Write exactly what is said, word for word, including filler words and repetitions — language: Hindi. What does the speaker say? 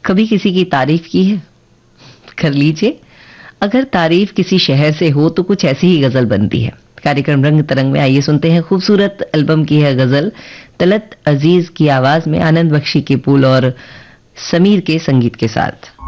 कभी किसी की तारीफ की है? कर लीजिए। अगर तारीफ किसी शहर से हो तो कुछ ऐसी ही गजल बनती है। कार्यक्रम रंग तरंग में आइए सुनते हैं खूबसूरत एल्बम की है गजल, तलत अजीज की आवाज में आनंद बख्शी के पुल और समीर के संगीत के साथ।